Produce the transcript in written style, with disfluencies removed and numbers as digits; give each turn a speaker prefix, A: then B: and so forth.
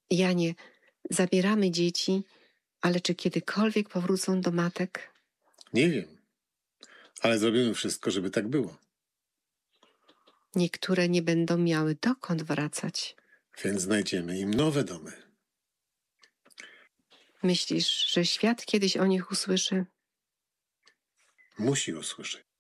A: Janie, zabieramy dzieci, ale czy kiedykolwiek powrócą do matek?
B: Nie wiem, ale zrobimy wszystko, żeby tak było.
A: Niektóre nie będą miały dokąd wracać.
B: Więc znajdziemy im nowe domy.
A: Myślisz, że świat kiedyś o nich usłyszy?
B: Musi usłyszeć.